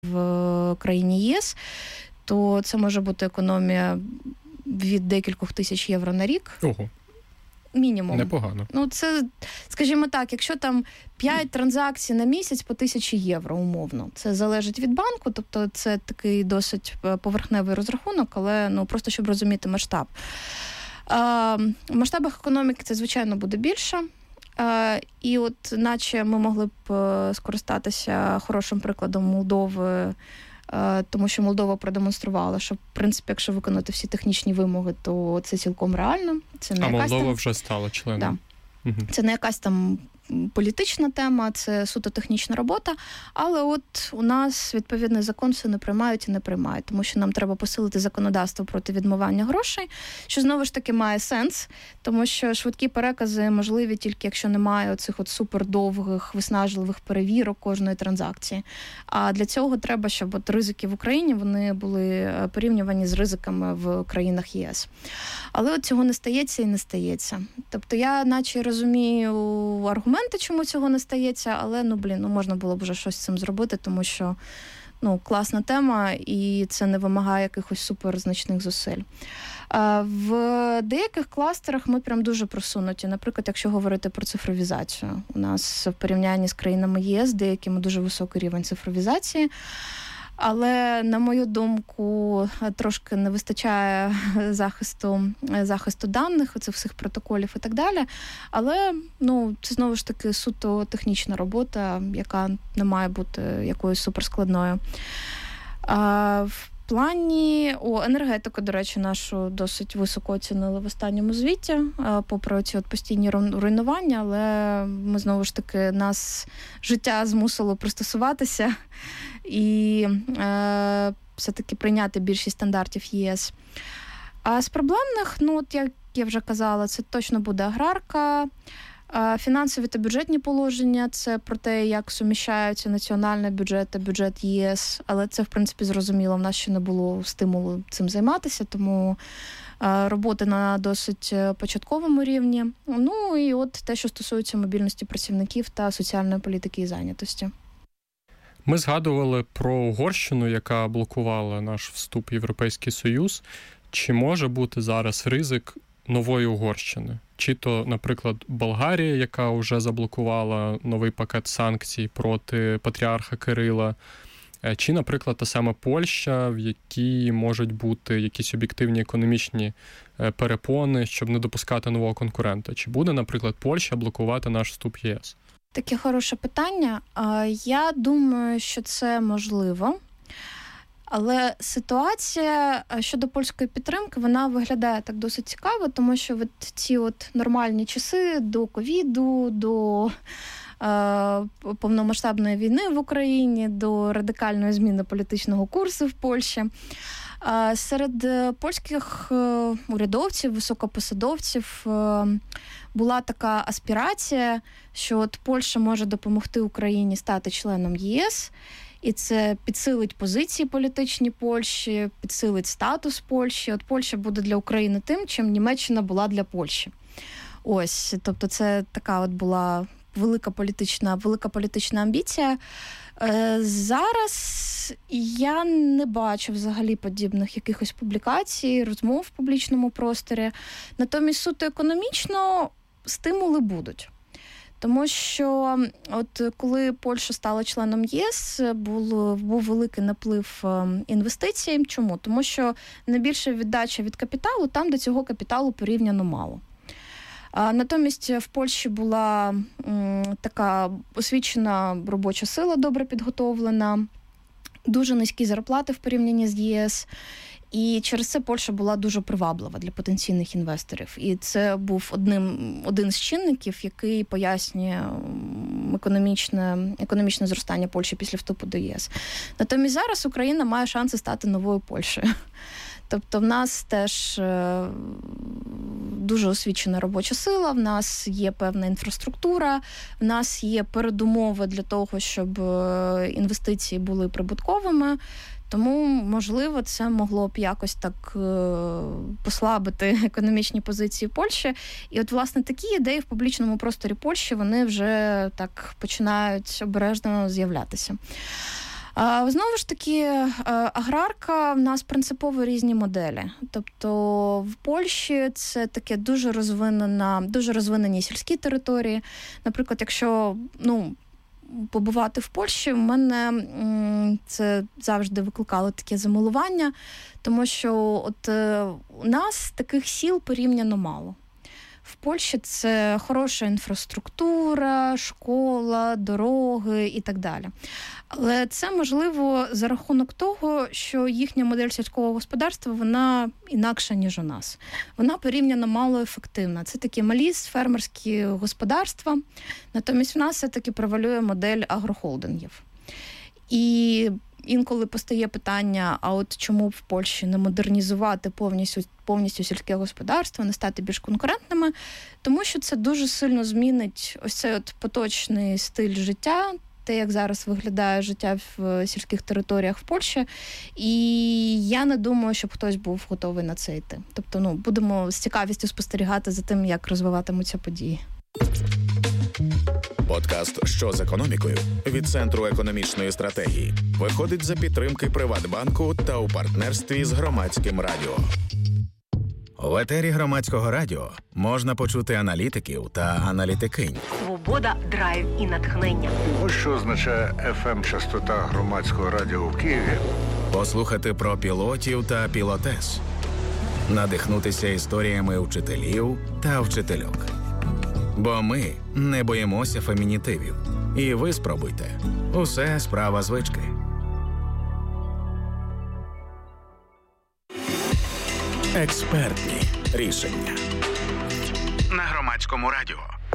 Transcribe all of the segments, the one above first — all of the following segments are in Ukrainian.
в країні ЄС, то це може бути економія від декількох тисяч євро на рік. Ого. Мінімум. Непогано. Ну, це, скажімо так, якщо там 5 транзакцій на місяць по 1000 євро, умовно. Це залежить від банку, тобто це такий досить поверхневий розрахунок, але просто щоб розуміти масштаб. В масштабах економіки це, звичайно, буде більше. І от наче ми могли б скористатися хорошим прикладом Молдови, тому що Молдова продемонструвала, що, в принципі, якщо виконати всі технічні вимоги, то це цілком реально. Це не Молдова вже стала членом. Да. Угу. Це не якась там політична тема, це суто технічна робота, але от у нас відповідний закон все не приймають і не приймають, тому що нам треба посилити законодавство проти відмивання грошей, що знову ж таки має сенс, тому що швидкі перекази можливі тільки якщо немає оцих от супердовгих, виснажливих перевірок кожної транзакції. А для цього треба, щоб от ризики в Україні, вони були порівнювані з ризиками в країнах ЄС. Але от цього не стається і не стається. Тобто я наче розумію аргументи, чому цього не стається, але, можна було б вже щось з цим зробити, тому що, класна тема, і це не вимагає якихось суперзначних зусиль. В деяких кластерах ми прям дуже просунуті. Наприклад, якщо говорити про цифровізацію. У нас в порівнянні з країнами ЄС деякими дуже високий рівень цифровізації. Але, на мою думку, трошки не вистачає захисту даних, оцих всіх протоколів і так далі. Але, це знову ж таки суто технічна робота, яка не має бути якоюсь суперскладною. В плані енергетику, до речі, нашу досить високо оцінили в останньому звіті, попри ці постійні руйнування, але ми знову ж таки, нас життя змусило пристосуватися і все-таки прийняти більшість стандартів ЄС. А з проблемних, як я вже казала, це точно буде аграрка, фінансові та бюджетні положення, це про те, як суміщаються національний бюджет та бюджет ЄС, але це, в принципі, зрозуміло, в нас ще не було стимулу цим займатися, тому роботи на досить початковому рівні. І от те, що стосується мобільності працівників та соціальної політики і зайнятості. Ми згадували про Угорщину, яка блокувала наш вступ в Європейський Союз. Чи може бути зараз ризик нової Угорщини? Чи то, наприклад, Болгарія, яка вже заблокувала новий пакет санкцій проти патріарха Кирила, чи, наприклад, та сама Польща, в якій можуть бути якісь об'єктивні економічні перепони, щоб не допускати нового конкурента? Чи буде, наприклад, Польща блокувати наш вступ в ЄС? Таке хороше питання. Я думаю, що це можливо. Але ситуація щодо польської підтримки, вона виглядає так досить цікаво, тому що ці нормальні часи до ковіду, до повномасштабної війни в Україні, до радикальної зміни політичного курсу в Польщі. Серед польських урядовців, високопосадовців була така аспірація, що Польща може допомогти Україні стати членом ЄС, і це підсилить позиції політичні Польщі, підсилить статус Польщі. Польща буде для України тим, чим Німеччина була для Польщі. Ось, тобто це така була велика політична амбіція. Зараз я не бачу взагалі подібних якихось публікацій, розмов в публічному просторі. Натомість суто економічно стимули будуть. Тому що коли Польща стала членом ЄС, був великий наплив інвестицій. Чому? Тому що найбільша віддача від капіталу там, де цього капіталу порівняно мало. Натомість в Польщі була така освічена робоча сила, добре підготовлена, дуже низькі зарплати в порівнянні з ЄС. І через це Польща була дуже приваблива для потенційних інвесторів. І це був один з чинників, який пояснює економічне зростання Польщі після вступу до ЄС. Натомість зараз Україна має шанси стати новою Польщею. Тобто в нас теж дуже освічена робоча сила, в нас є певна інфраструктура, в нас є передумови для того, щоб інвестиції були прибутковими. Тому, можливо, це могло б якось так послабити економічні позиції Польщі. І власне, такі ідеї в публічному просторі Польщі, вони вже так починають обережно з'являтися. Знову ж таки, аграрка в нас принципово різні моделі. Тобто в Польщі це таке дуже розвинені сільські території. Наприклад, якщо побувати в Польщі, в мене це завжди викликало таке замилування, тому що у нас таких сіл порівняно мало. В Польщі це хороша інфраструктура, школа, дороги і так далі. Але це можливо за рахунок того, що їхня модель сільського господарства, вона інакша, ніж у нас. Вона порівняно малоефективна. Це такі малі фермерські господарства. Натомість в нас все-таки превалює модель агрохолдингів. І інколи постає питання, а от чому в Польщі не модернізувати повністю сільське господарство, не стати більш конкурентними? Тому що це дуже сильно змінить ось цей поточний стиль життя, те, як зараз виглядає життя в сільських територіях в Польщі. І я не думаю, щоб хтось був готовий на це йти. Тобто, будемо з цікавістю спостерігати за тим, як розвиватимуться події. Подкаст «Що з економікою» від Центру економічної стратегії виходить за підтримки Приватбанку та у партнерстві з Громадським радіо. В етері Громадського радіо можна почути аналітиків та аналітикинь. Свобода, драйв і натхнення. Ось що означає FM-частота Громадського радіо в Києві. Послухати про пілотів та пілотес. Надихнутися історіями вчителів та вчительок. Бо ми не боїмося фемінітивів. І ви спробуйте. Усе справа звички. Експертні рішення. На Громадському радіо.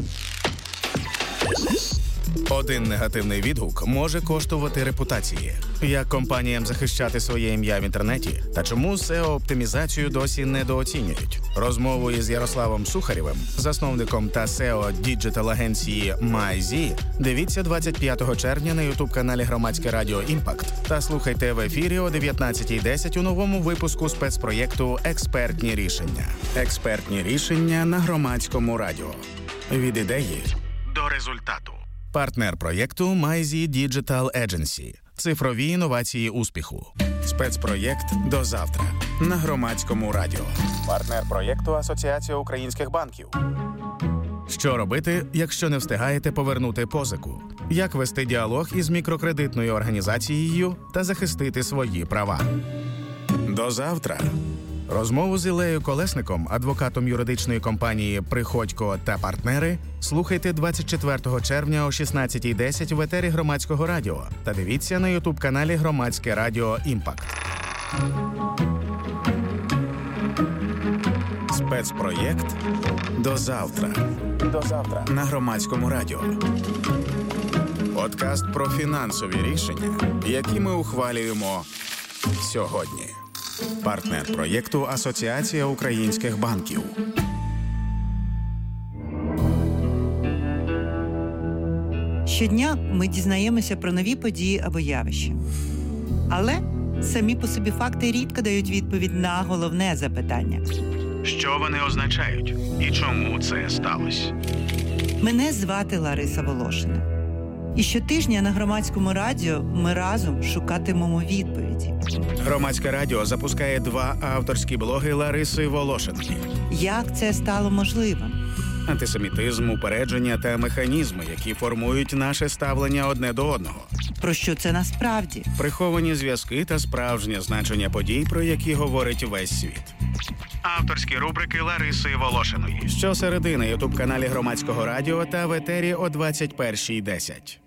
Один негативний відгук може коштувати репутації. Як компаніям захищати своє ім'я в інтернеті? Та чому SEO-оптимізацію досі недооцінюють? Розмову із Ярославом Сухарєвим, засновником та SEO діджитал-агенції MyZ, дивіться 25 червня на ютуб-каналі Громадське радіо «Імпакт» та слухайте в ефірі о 19:10 у новому випуску спецпроєкту «Експертні рішення». Експертні рішення на Громадському радіо. Від ідеї до результату. Партнер проєкту MyZ Digital Agency. Цифрові інновації успіху. Спецпроєкт «До завтра» на Громадському радіо. Партнер проєкту Асоціація українських банків. Що робити, якщо не встигаєте повернути позику? Як вести діалог із мікрокредитною організацією та захистити свої права? До завтра. Розмову з Іллею Колесником, адвокатом юридичної компанії «Приходько та партнери», слухайте 24 червня о 16:10 в етері Громадського радіо та дивіться на ютуб-каналі Громадське радіо «Імпакт». Спецпроєкт «До завтра». До завтра на Громадському радіо. Подкаст про фінансові рішення, які ми ухвалюємо сьогодні. Партнер проєкту Асоціація українських банків. Щодня ми дізнаємося про нові події або явища. Але самі по собі факти рідко дають відповідь на головне запитання. Що вони означають і чому це сталося? Мене звати Лариса Волошина. І щотижня на Громадському радіо ми разом шукатимемо відповіді. Громадське радіо запускає 2 авторські блоги Лариси Волошиної. Як це стало можливим? Антисемітизм, упередження та механізми, які формують наше ставлення одне до одного. Про що це насправді? Приховані зв'язки та справжнє значення подій, про які говорить весь світ. Авторські рубрики Лариси Волошиної. Щосереди на ютуб-каналі Громадського радіо та в етері о 21:10.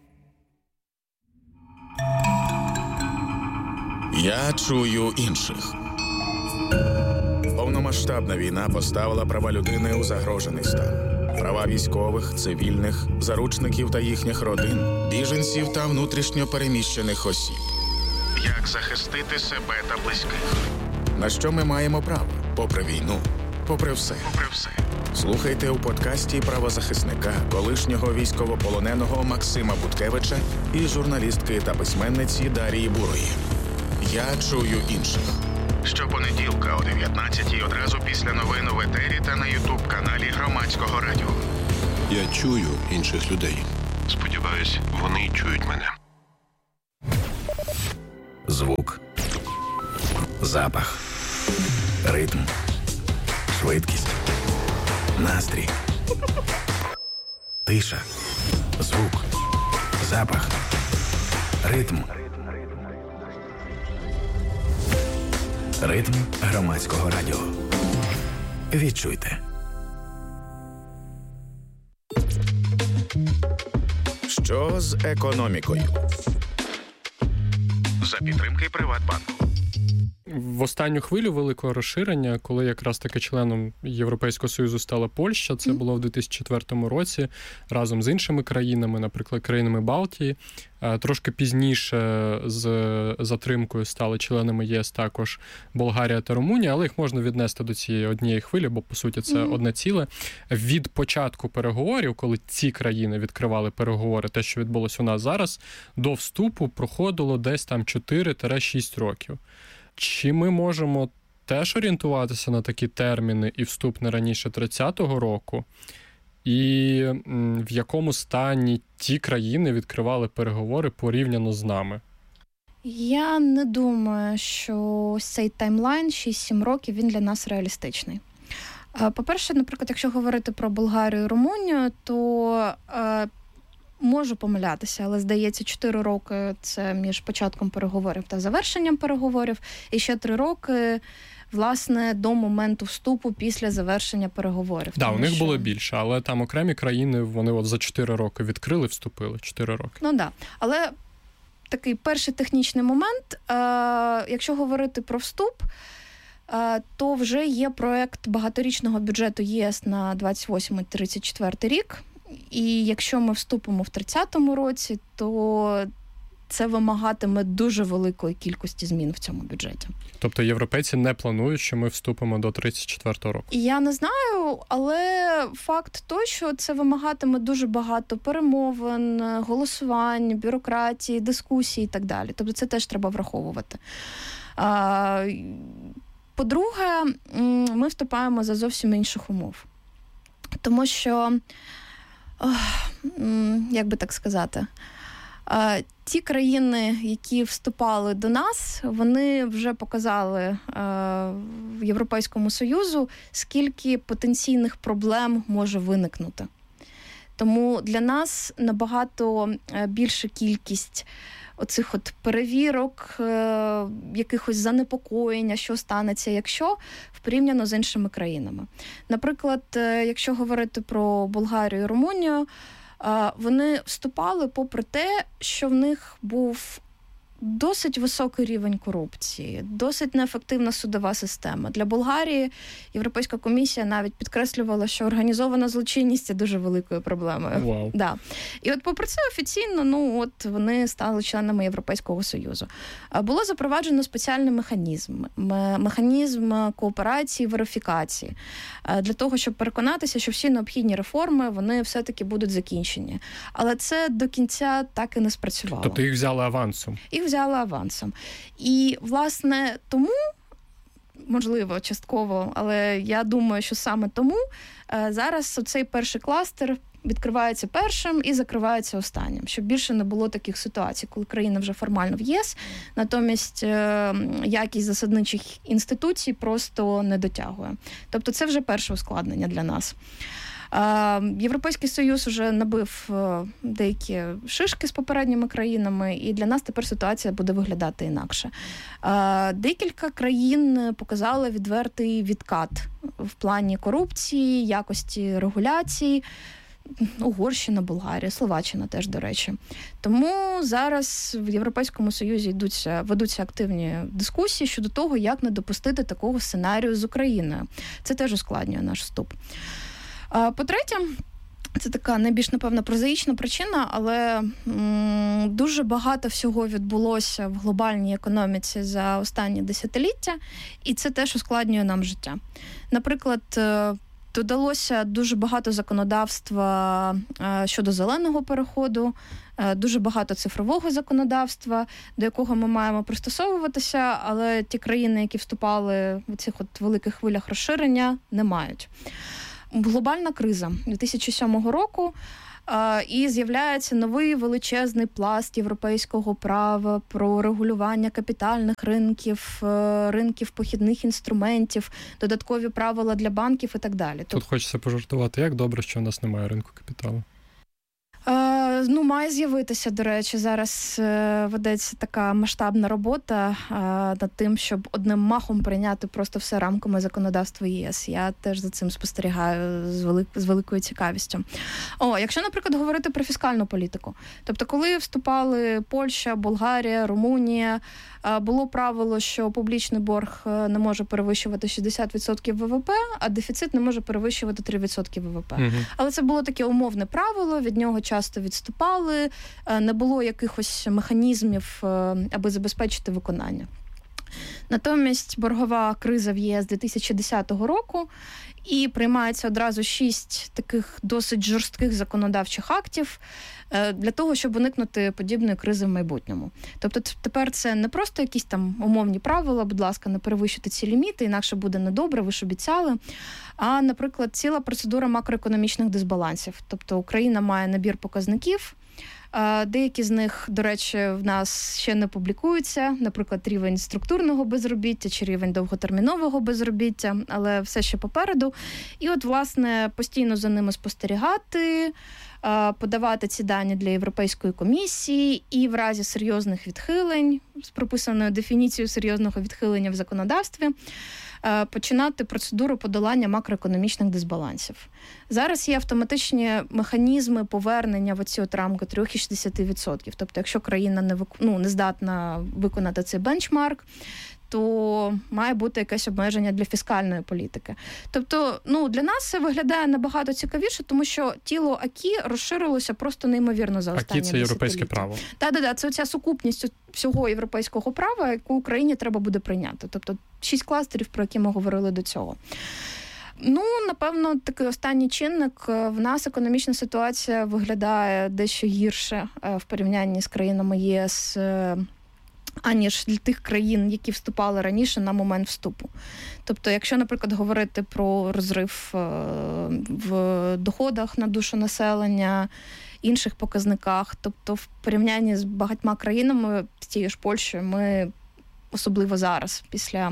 Я чую інших. Повномасштабна війна поставила права людини у загрожений стан. Права військових, цивільних, заручників та їхніх родин, біженців та внутрішньо переміщених осіб. Як захистити себе та близьких? На що ми маємо право? Попри війну, попри все. Слухайте у подкасті правозахисника, колишнього військовополоненого Максима Буткевича і журналістки та письменниці Дарії Бурої. Я чую інших. Щопонеділка о 19:00 одразу після новин в етері та на ютуб-каналі Громадського радіо. Я чую інших людей. Сподіваюсь, вони чують мене. Звук. Запах. Ритм. Швидкість. Настрій. Тиша. Звук. Запах. Ритм. Ритм громадського радіо. Відчуйте. Що з економікою? За підтримки Приватбанку. В останню хвилю великого розширення, коли якраз таки членом Європейського Союзу стала Польща, це було в 2004 році, разом з іншими країнами, наприклад, країнами Балтії. Трошки пізніше з затримкою стали членами ЄС також Болгарія та Румунія, але їх можна віднести до цієї однієї хвилі, бо, по суті, це одне ціле. Від початку переговорів, коли ці країни відкривали переговори, те, що відбулося у нас зараз, до вступу проходило десь там 4-6 років. Чи ми можемо теж орієнтуватися на такі терміни і вступ не раніше 30-го року? І в якому стані ті країни відкривали переговори порівняно з нами? Я не думаю, що ось цей таймлайн 6-7 років, він для нас реалістичний. По-перше, наприклад, якщо говорити про Болгарію і Румунію, то можу помилятися, але, здається, 4 роки – це між початком переговорів та завершенням переговорів, і ще 3 роки, власне, до моменту вступу після завершення переговорів. Так, у них було більше, але там окремі країни, вони от за 4 роки відкрили, вступили. 4 роки. Ну, так. Але такий перший технічний момент, якщо говорити про вступ, то вже є проект багаторічного бюджету ЄС на 28-34 рік. І якщо ми вступимо в 30-му році, то це вимагатиме дуже великої кількості змін в цьому бюджеті. Тобто європейці не планують, що ми вступимо до 34-го року? Я не знаю, але факт той, що це вимагатиме дуже багато перемовин, голосувань, бюрократії, дискусій і так далі. Тобто це теж треба враховувати. По-друге, ми вступаємо за зовсім інших умов. Тому що, як би так сказати, ті країни, які вступали до нас, вони вже показали Європейському Союзу, скільки потенційних проблем може виникнути. Тому для нас набагато більша кількість оцих от перевірок, якихось занепокоєння, що станеться, якщо, порівняно з іншими країнами. Наприклад, якщо говорити про Болгарію і Румунію, вони вступали попри те, що в них був досить високий рівень корупції, досить неефективна судова система. Для Болгарії Європейська комісія навіть підкреслювала, що організована злочинність є дуже великою проблемою. Wow. Да. І от попри це офіційно, вони стали членами Європейського Союзу. Було запроваджено спеціальний механізм кооперації, верифікації, для того, щоб переконатися, що всі необхідні реформи, вони все-таки будуть закінчені. Але це до кінця так і не спрацювало. Тобто їх взяли авансом? Їх взяли авансом. І, власне, тому, можливо, частково, але я думаю, що саме тому зараз цей перший кластер відкривається першим і закривається останнім, щоб більше не було таких ситуацій, коли країна вже формально в ЄС, натомість якість засадничих інституцій просто не дотягує. Тобто це вже перше ускладнення для нас. Європейський Союз вже набив деякі шишки з попередніми країнами, і для нас тепер ситуація буде виглядати інакше. Декілька країн показали відвертий відкат в плані корупції, якості регуляції. Угорщина, Болгарія, Словаччина теж, до речі. Тому зараз в Європейському Союзі ведуться активні дискусії щодо того, як не допустити такого сценарію з Україною. Це теж ускладнює наш вступ. По-третє, це така найбільш, напевно, прозаїчна причина, але дуже багато всього відбулося в глобальній економіці за останні десятиліття, і це теж ускладнює нам життя. Наприклад, додалося дуже багато законодавства щодо зеленого переходу, дуже багато цифрового законодавства, до якого ми маємо пристосовуватися, але ті країни, які вступали в цих от великих хвилях розширення, не мають. Глобальна криза 2007 року і з'являється новий величезний пласт європейського права про регулювання капітальних ринків похідних інструментів, додаткові правила для банків і так далі. Тут хочеться пожартувати, як добре, що у нас немає ринку капіталу. Має з'явитися, до речі, зараз ведеться така масштабна робота над тим, щоб одним махом прийняти просто все рамками законодавства ЄС. Я теж за цим спостерігаю з великою цікавістю. Якщо, наприклад, говорити про фіскальну політику, тобто коли вступали Польща, Болгарія, Румунія, було правило, що публічний борг не може перевищувати 60% ВВП, а дефіцит не може перевищувати 3% ВВП. Угу. Але це було таке умовне правило, від нього часто відступали, не було якихось механізмів, аби забезпечити виконання. Натомість боргова криза в ЄС 2010 року, і приймається одразу 6 таких досить жорстких законодавчих актів для того, щоб уникнути подібної кризи в майбутньому. Тобто тепер це не просто якісь там умовні правила, будь ласка, не перевищуйте ці ліміти, інакше буде недобре, ви ж обіцяли, а, наприклад, ціла процедура макроекономічних дисбалансів. Тобто Україна має набір показників, деякі з них, до речі, в нас ще не публікуються, наприклад, рівень структурного безробіття чи рівень довготермінового безробіття, але все ще попереду. І от, власне, постійно за ними спостерігати, подавати ці дані для Європейської комісії і в разі серйозних відхилень, з прописаною дефініцією серйозного відхилення в законодавстві, починати процедуру подолання макроекономічних дисбалансів. Зараз є автоматичні механізми повернення в оці рамки 3,60%. Тобто, якщо країна не здатна виконати цей бенчмарк, то має бути якесь обмеження для фіскальної політики. Тобто, для нас це виглядає набагато цікавіше, тому що тіло АКІ розширилося просто неймовірно за останні 10 АКІ – це європейське право. Так, це оця сукупність всього європейського права, яку Україні треба буде прийняти. Тобто 6 кластерів, про які ми говорили до цього. Напевно, такий останній чинник. В нас економічна ситуація виглядає дещо гірше в порівнянні з країнами ЄС, аніж для тих країн, які вступали раніше на момент вступу. Тобто, якщо, наприклад, говорити про розрив в доходах на душу населення, інших показниках, тобто в порівнянні з багатьма країнами, з тією ж Польщею, ми, особливо зараз,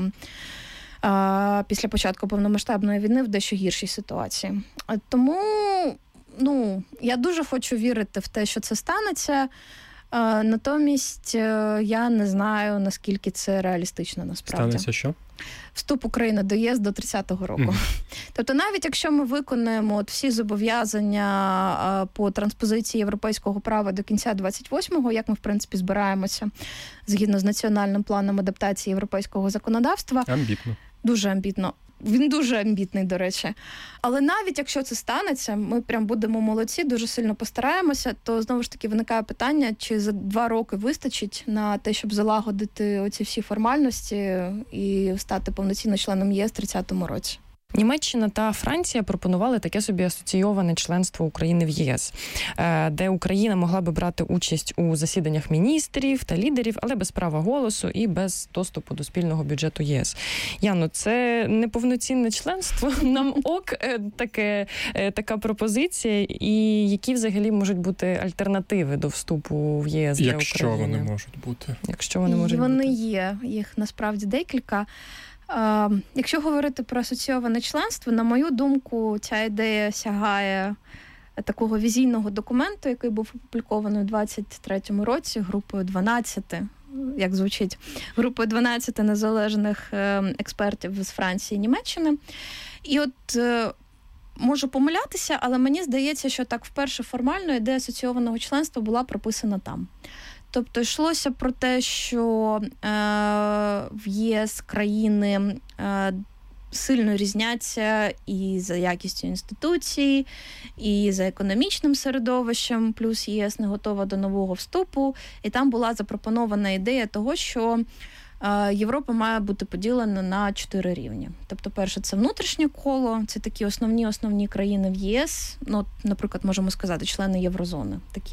після початку повномасштабної війни, в дещо гіршій ситуації. Тому, я дуже хочу вірити в те, що це станеться. Натомість я не знаю, наскільки це реалістично насправді. Станеться що? Вступ України до ЄС до 30-го року. Тобто навіть якщо ми виконаємо всі зобов'язання по транспозиції європейського права до кінця 28-го, як ми, в принципі, збираємося згідно з національним планом адаптації європейського законодавства. Амбітно. Дуже амбітно. Він дуже амбітний, до речі. Але навіть якщо це станеться, ми прям будемо молодці, дуже сильно постараємося, то знову ж таки виникає питання, чи за 2 роки вистачить на те, щоб залагодити оці всі формальності і стати повноцінним членом ЄС в 30-му році. Німеччина та Франція пропонували таке собі асоційоване членство України в ЄС, де Україна могла би брати участь у засіданнях міністрів та лідерів, але без права голосу і без доступу до спільного бюджету ЄС. Яно, це неповноцінне членство? Нам така пропозиція? І які взагалі можуть бути альтернативи до вступу в ЄС для України? Якщо вони можуть бути. Вони є. Їх насправді декілька. Якщо говорити про асоційоване членство, на мою думку, ця ідея сягає такого візійного документу, який був опублікований у 23-му році групою 12, як звучить, групою 12 незалежних експертів з Франції і Німеччини. І от можу помилятися, але мені здається, що так вперше формально ідея асоційованого членства була прописана там. Тобто йшлося про те, що в ЄС країни сильно різняться і за якістю інституцій, і за економічним середовищем, плюс ЄС не готова до нового вступу. І там була запропонована ідея того, що Європа має бути поділена на 4 рівні. Тобто, перше, це внутрішнє коло, це такі основні країни в ЄС, наприклад, можемо сказати, члени Єврозони, такі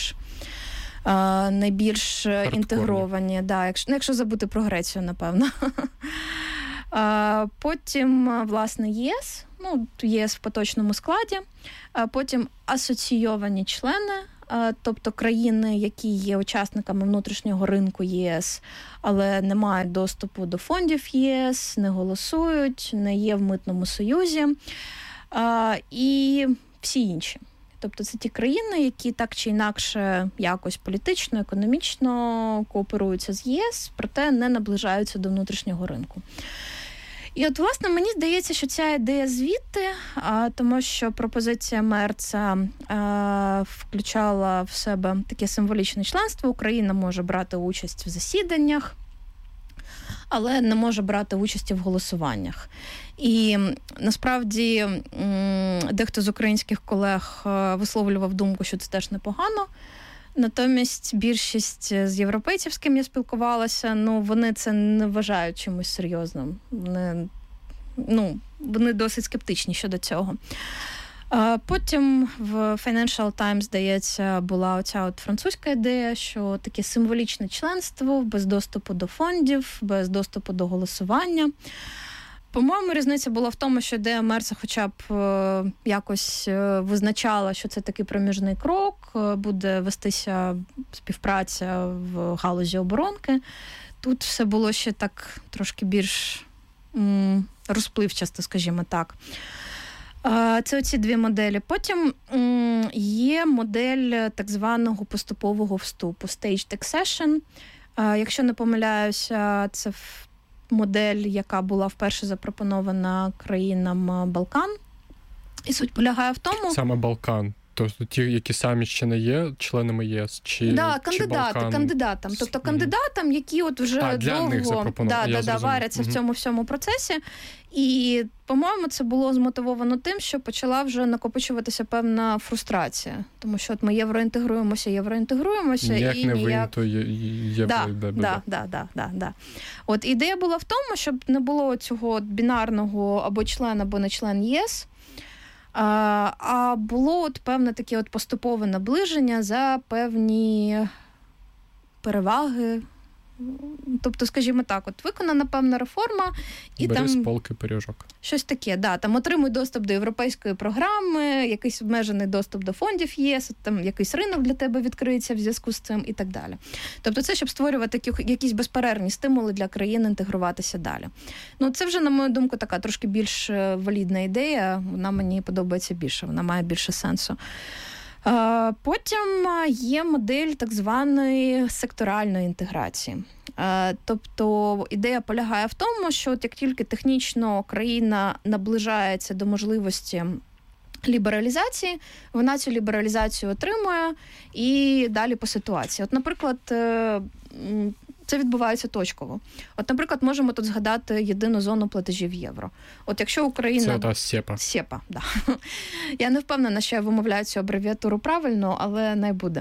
найбільш інтегровані, якщо забути про Грецію, напевно. Потім, власне, ЄС, ЄС в поточному складі, потім асоційовані члени, тобто країни, які є учасниками внутрішнього ринку ЄС, але не мають доступу до фондів ЄС, не голосують, не є в митному союзі, і всі інші. Тобто це ті країни, які так чи інакше якось політично, економічно кооперуються з ЄС, проте не наближаються до внутрішнього ринку. І от, власне, мені здається, що ця ідея звідти, тому що пропозиція Мерца включала в себе таке символічне членство. Україна може брати участь в засіданнях, але не може брати участі в голосуваннях. І насправді дехто з українських колег висловлював думку, що це теж непогано. Натомість більшість з європейців, з ким я спілкувалася, вони це не вважають чимось серйозним. Вони досить скептичні щодо цього. Потім в Financial Times, здається, була оця французька ідея, що таке символічне членство без доступу до фондів, без доступу до голосування. По-моєму, різниця була в тому, що ідея Мерца хоча б якось визначала, що це такий проміжний крок, буде вестися співпраця в галузі оборонки. Тут все було ще так трошки більш розпливчасто, скажімо так. Це оці дві моделі. Потім є модель так званого поступового вступу, staged accession. Якщо не помиляюся, це модель, яка була вперше запропонована країнам Балкан. І суть полягає в тому... Саме Балкан. Тобто ті, які самі ще не є членами ЄС, чи кандидатам. Тобто кандидатам, які от вже довго варяться в цьому всьому процесі. І, по-моєму, це було змотивовано тим, що почала вже накопичуватися певна фрустрація. Тому що от ми євроінтегруємося. Ніяк і не ніяк... то Да. От ідея була в тому, щоб не було цього бінарного або член, або не член ЄС, а було певне таке поступове наближення за певні переваги. Тобто, скажімо так, виконана певна реформа. І бери там з полки пиріжок. Щось таке, там отримуй доступ до європейської програми, якийсь обмежений доступ до фондів ЄС, там якийсь ринок для тебе відкриється в зв'язку з цим і так далі. Тобто це, щоб створювати якісь безперервні стимули для країн інтегруватися далі. Це вже, на мою думку, така трошки більш валідна ідея, вона мені подобається більше, вона має більше сенсу. Потім є модель так званої секторальної інтеграції. Тобто ідея полягає в тому, що як тільки технічно країна наближається до можливості лібералізації, вона цю лібералізацію отримує і далі по ситуації. Наприклад, це відбувається точково. Наприклад, можемо тут згадати єдину зону платежів євро. Якщо Україна... Це та СЕПА. СЕПА, да. Я не впевнена, що я вимовляю цю абревіатуру правильно, але най буде.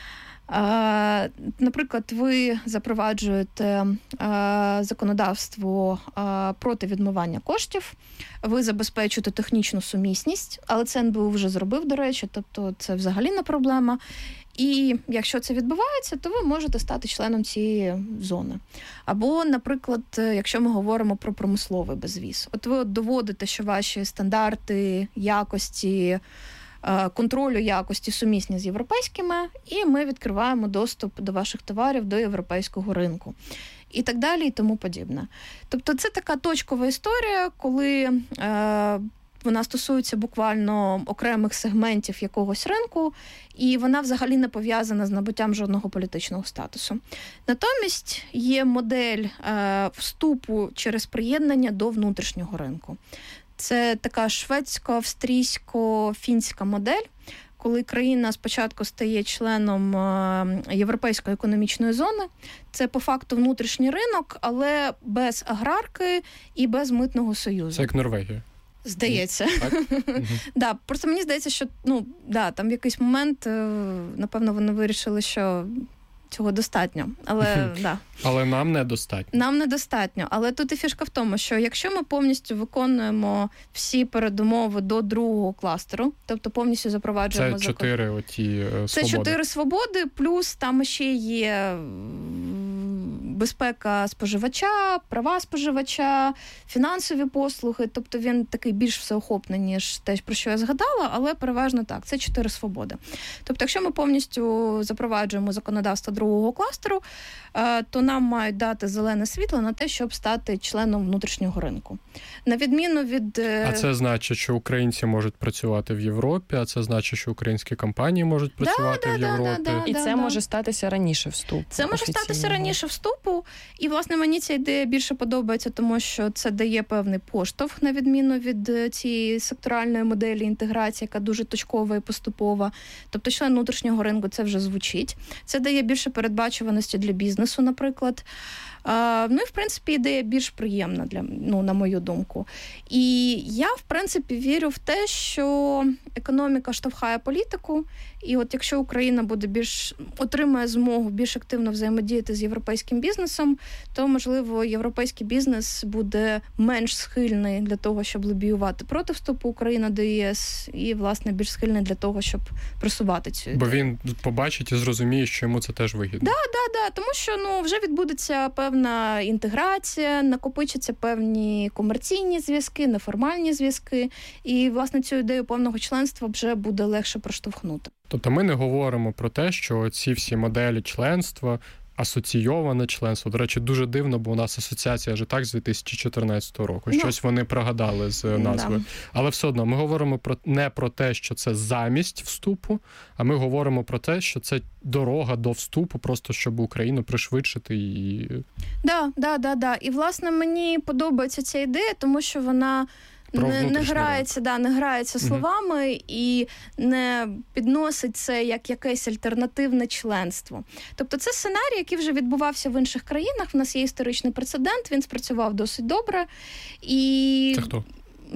Наприклад, ви запроваджуєте законодавство проти відмивання коштів, ви забезпечуєте технічну сумісність, але це НБУ вже зробив, до речі, тобто це взагалі не проблема. І якщо це відбувається, то ви можете стати членом цієї зони. Або, наприклад, якщо ми говоримо про промисловий безвіз. Ви доводите, що ваші стандарти якості, контролю якості сумісні з європейськими, і ми відкриваємо доступ до ваших товарів до європейського ринку. І так далі, і тому подібне. Тобто це така точкова історія, коли вона стосується буквально окремих сегментів якогось ринку, і вона взагалі не пов'язана з набуттям жодного політичного статусу. Натомість є модель вступу через приєднання до внутрішнього ринку. Це така шведсько-австрійсько-фінська модель, коли країна спочатку стає членом Європейської економічної зони. Це по факту внутрішній ринок, але без аграрки і без митного союзу. Це як Норвегія. Здається. Так? Просто мені здається, що там в якийсь момент, напевно, вони вирішили, що цього достатньо. Але нам недостатньо. Нам недостатньо. Але тут і фішка в тому, що якщо ми повністю виконуємо всі передумови до другого кластеру, тобто повністю запроваджуємо закон. Це 4 свободи. Це 4 свободи, плюс там ще є безпека споживача, права споживача, фінансові послуги. Тобто він такий більш всеохопний, ніж те, про що я згадала, але переважно так. Це 4 свободи. Тобто, якщо ми повністю запроваджуємо законодавство другого кластеру, то нам мають дати зелене світло на те, щоб стати членом внутрішнього ринку. На відміну від... А це значить, що українці можуть працювати в Європі, а це значить, що українські компанії можуть працювати в Європі. І це може статися раніше вступу. Це може статися раніше вступу. І, власне, мені ця ідея більше подобається, тому що це дає певний поштовх, на відміну від цієї секторальної моделі інтеграції, яка дуже точкова і поступова. Тобто член внутрішнього ринку, це вже звучить. Це дає більше передбачуваності для бізнесу, наприклад. Ну і, в принципі, ідея більш приємна, на мою думку. І я, в принципі, вірю в те, що економіка штовхає політику, і от якщо Україна отримає змогу більш активно взаємодіяти з європейським бізнесом, то, можливо, європейський бізнес буде менш схильний для того, щоб лобіювати проти вступу України до ЄС, і, власне, більш схильний для того, щоб просувати цю ідею. Бо він побачить і зрозуміє, що йому це теж вигідно. Да, тому що вже відбудеться певна інтеграція, накопичаться певні комерційні зв'язки, неформальні зв'язки, і, власне, цю ідею повного членства вже буде легше проштовхнути. Тобто ми не говоримо про те, що ці всі моделі членства, асоційоване членство, до речі, дуже дивно, бо у нас асоціація вже так з 2014 року. Щось вони прогадали з назви. Але все одно ми говоримо не про те, що це замість вступу, а ми говоримо про те, що це дорога до вступу, просто щоб Україну пришвидшити і... Да. І, власне, мені подобається ця ідея, тому що вона не грається словами і не підносить це як якесь альтернативне членство. Тобто це сценарій, який вже відбувався в інших країнах. В нас є історичний прецедент, він спрацював досить добре. І... Це хто?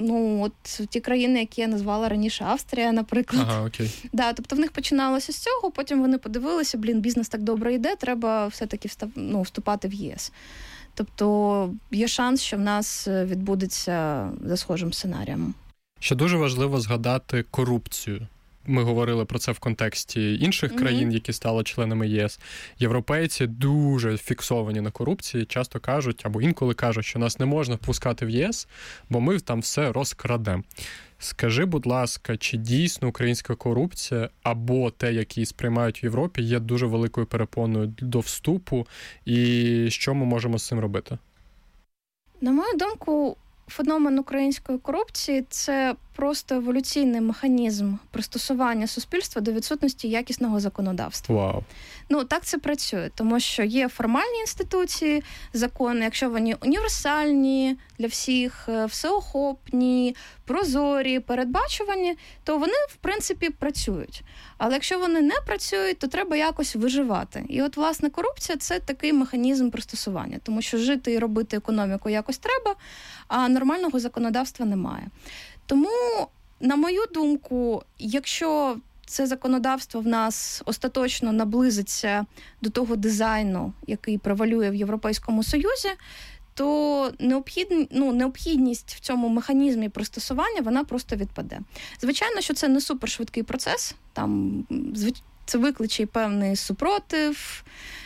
Ті країни, які я назвала раніше, Австрія, наприклад. Ага, окей. Да, тобто в них починалося з цього, потім вони подивилися, бізнес так добре йде, треба все-таки вступати в ЄС. Тобто є шанс, що в нас відбудеться за схожим сценарієм. Ще дуже важливо згадати корупцію. Ми говорили про це в контексті інших країн, які стали членами ЄС. Європейці дуже фіксовані на корупції, часто кажуть, або інколи кажуть, що нас не можна впускати в ЄС, бо ми там все розкрадемо. Скажи, будь ласка, чи дійсно українська корупція або те, як її сприймають в Європі, є дуже великою перепоною до вступу, і що ми можемо з цим робити? На мою думку, феномен української корупції – це просто еволюційний механізм пристосування суспільства до відсутності якісного законодавства. Вау. Так це працює, тому що є формальні інституції, закони, якщо вони універсальні, для всіх, всеохопні, прозорі, передбачувані, то вони, в принципі, працюють. Але якщо вони не працюють, то треба якось виживати. І от, власне, корупція – це такий механізм пристосування, тому що жити і робити економіку якось треба, а нормального законодавства немає. Тому, на мою думку, якщо це законодавство в нас остаточно наблизиться до того дизайну, який превалює в Європейському Союзі, то необхідність в цьому механізмі пристосування, вона просто відпаде. Звичайно, що це не супершвидкий процес, там це викличе певний супротив,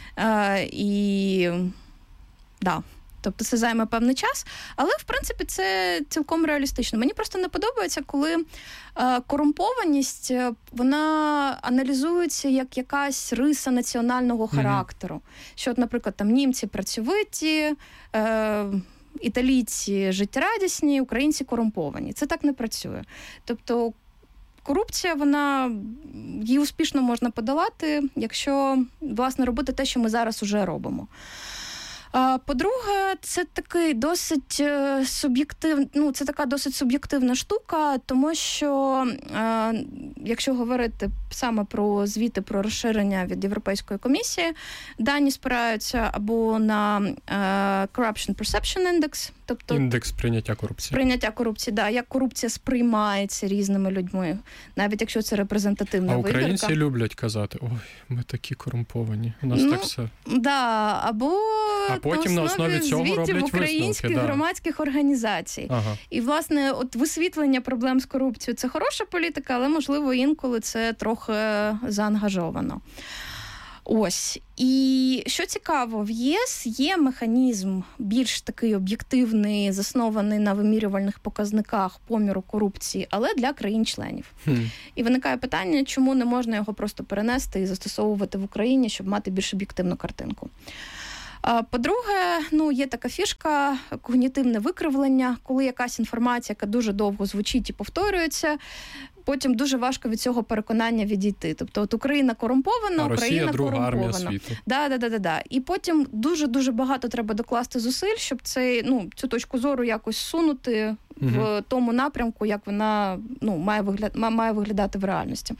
тобто це займе певний час, але, в принципі, це цілком реалістично. Мені просто не подобається, коли корумпованість, вона аналізується як якась риса національного характеру. Що, от, наприклад, там німці працьовиті, італійці життєрадісні, українці корумповані. Це так не працює. Тобто корупція, її успішно можна подолати, якщо, власне, робити те, що ми зараз уже робимо. По-друге, це такий досить це така досить суб'єктивна штука, тому що, якщо говорити саме про звіти про розширення від Європейської комісії, дані спираються або на Corruption Perception Index, тобто індекс прийняття корупції. Прийняття корупції, як корупція сприймається різними людьми, навіть якщо це репрезентативна вибірка. А українці люблять казати, ой, ми такі корумповані, у нас так все. Або потім на основі цього роблять українських громадських організацій. Ага. І, власне, от висвітлення проблем з корупцією – це хороша політика, але, можливо, інколи це трохи заангажовано. Ось. І що цікаво, в ЄС є механізм більш такий об'єктивний, заснований на вимірювальних показниках поміру корупції, але для країн-членів. І виникає питання, чому не можна його просто перенести і застосовувати в Україні, щоб мати більш об'єктивну картинку. По-друге, є така фішка – когнітивне викривлення, коли якась інформація, яка дуже довго звучить і повторюється, потім дуже важко від цього переконання відійти. Тобто от Україна корумпована, Україна друга армія світу. Да. І потім дуже-дуже багато треба докласти зусиль, щоб цю точку зору якось сунути в тому напрямку, як вона має виглядати в реальності.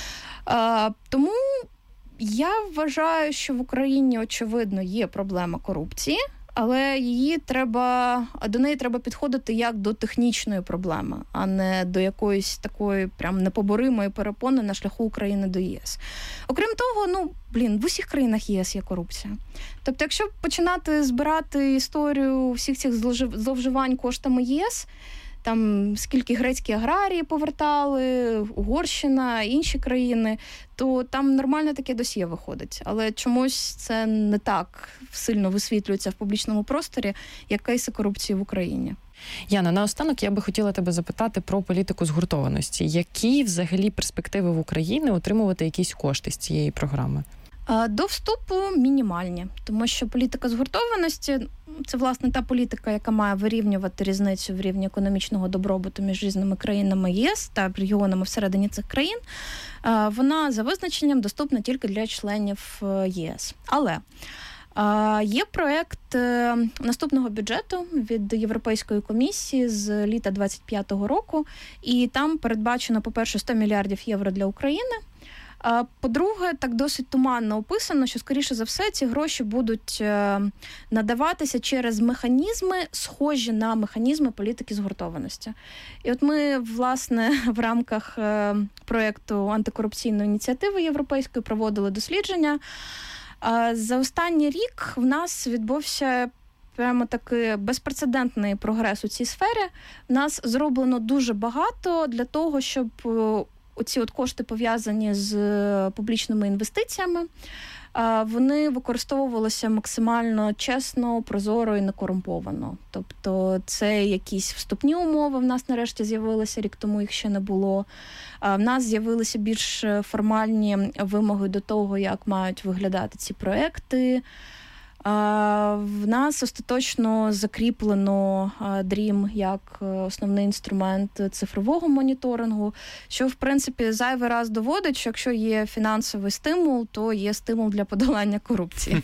Тому я вважаю, що в Україні, очевидно, є проблема корупції, але до неї треба підходити як до технічної проблеми, а не до якоїсь такої прям непоборимої перепони на шляху України до ЄС. Окрім того, в усіх країнах ЄС є корупція. Тобто, якщо починати збирати історію всіх цих зловживань коштами ЄС, там скільки грецькі аграрії повертали, Угорщина, інші країни, то там нормально таке досьє виходить. Але чомусь це не так сильно висвітлюється в публічному просторі, як кейси корупції в Україні. Яна, наостанок я би хотіла тебе запитати про політику згуртованості. Які взагалі перспективи в Україні отримувати якісь кошти з цієї програми? До вступу мінімальні, тому що політика згуртованості – це, власне, та політика, яка має вирівнювати різницю в рівні економічного добробуту між різними країнами єС та регіонами всередині цих країн. Вона за визначенням доступна тільки для членів ЄС. Але є проєкт наступного бюджету від Європейської комісії з літа 2025 року, і там передбачено, по-перше, 100 мільярдів євро для України. По-друге, так досить туманно описано, що, скоріше за все, ці гроші будуть надаватися через механізми, схожі на механізми політики згуртованості. І от ми, власне, в рамках проєкту антикорупційної ініціативи європейської проводили дослідження. За останній рік в нас відбувся прямо такий безпрецедентний прогрес у цій сфері. В нас зроблено дуже багато для того, щоб оці кошти, пов'язані з публічними інвестиціями, вони використовувалися максимально чесно, прозоро і некорумповано. Тобто це якісь вступні умови в нас нарешті з'явилися, рік тому їх ще не було. В нас з'явилися більш формальні вимоги до того, як мають виглядати ці проекти. В нас остаточно закріплено DREAM як основний інструмент цифрового моніторингу, що, в принципі, зайвий раз доводить, що якщо є фінансовий стимул, то є стимул для подолання корупції.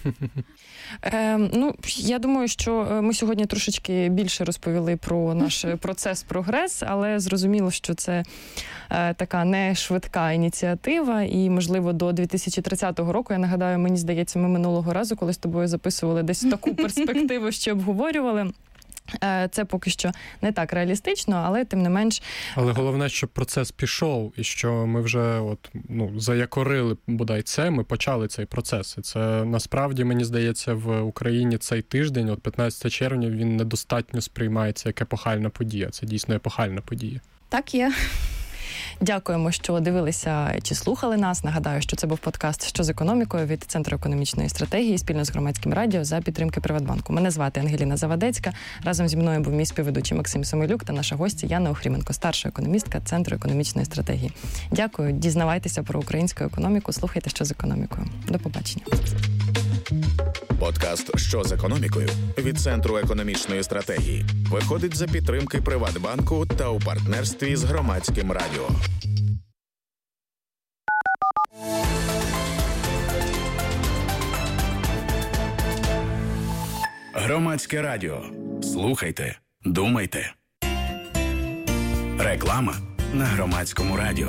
Я думаю, що ми сьогодні трошечки більше розповіли про наш процес-прогрес, але зрозуміло, що це така не швидка ініціатива, і, можливо, до 2030 року, я нагадаю, мені здається, ми минулого разу, коли з тобою записували десь таку перспективу, що обговорювали. Це поки що не так реалістично, але тим не менш... Але головне, щоб процес пішов, і що ми вже заякорили, бодай це, ми почали цей процес. І це насправді, мені здається, в Україні цей тиждень, 15 червня, він недостатньо сприймається як епохальна подія. Це дійсно епохальна подія. Так є. Дякуємо, що дивилися чи слухали нас. Нагадаю, що це був подкаст «Що з економікою» від Центру економічної стратегії спільно з Громадським радіо за підтримки Приватбанку. Мене звати Ангеліна Завадецька. Разом зі мною був мій співведучий Максим Самилюк та наша гостя Яна Охріменко, старша економістка Центру економічної стратегії. Дякую. Дізнавайтеся про українську економіку. Слухайте «Що з економікою». До побачення. Подкаст «Що з економікою» від Центру економічної стратегії виходить за підтримки Приватбанку та у партнерстві з Громадським радіо. Громадське радіо. Слухайте, думайте. Реклама на Громадському радіо.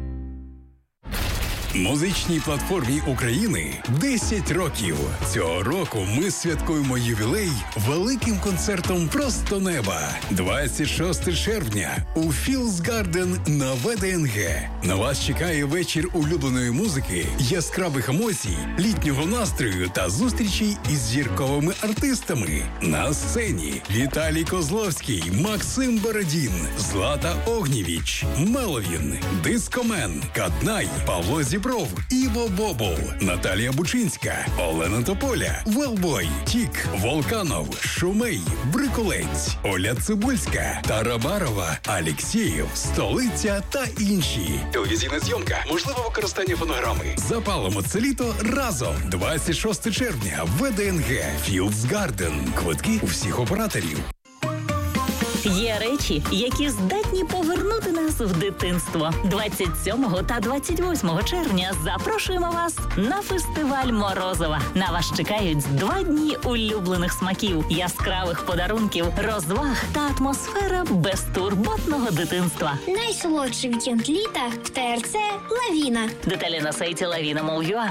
Музичній платформі України 10 років. Цього року ми святкуємо ювілей великим концертом «Просто неба». 26 червня у Філс Гарден на ВДНГ. На вас чекає вечір улюбленої музики, яскравих емоцій, літнього настрою та зустрічей із зірковими артистами. На сцені Віталій Козловський, Максим Бородін, Злата Огнєвіч, Меловін, Дискомен, Каднай, Павло Зібров, Дібров, Іво Бобол, Наталія Бучинська, Олена Тополя, Велбой, Тік, Волканов, Шумей, Брикулець, Оля Цибульська, Тарабарова, Алєксєєв, Столиця та інші. Телевізійна зйомка, можливе використання фонограми. Запалимо це літо разом. 26 червня, ВДНГ, Fields Garden. Квитки у всіх операторів. Є речі, які здатні повернути нас в дитинство. 27 та 28 червня запрошуємо вас на фестиваль Морозова. На вас чекають 2 дні улюблених смаків, яскравих подарунків, розваг та атмосфера безтурботного дитинства. Найсолодший вікенд літа в ТРЦ «Лавіна». Деталі на сайті lavina.mov.ua.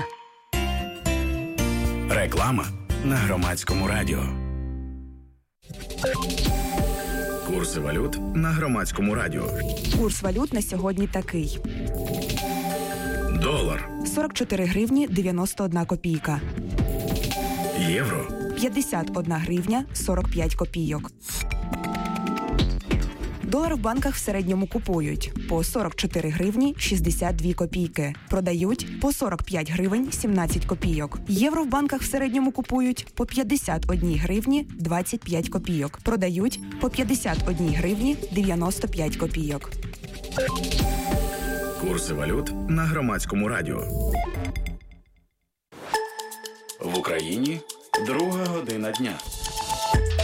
Реклама на Громадському радіо. Курси валют на Громадському радіо. Курс валют на сьогодні такий. Долар 44 гривні 91 копійка. Євро 51 гривня 45 копійок. Долар в банках в середньому купують по 44 гривні 62 копійки. Продають по 45 гривень 17 копійок. Євро в банках в середньому купують по 51 гривні 25 копійок. Продають по 51 гривні 95 копійок. Курси валют на Громадському радіо. В Україні 2 година дня.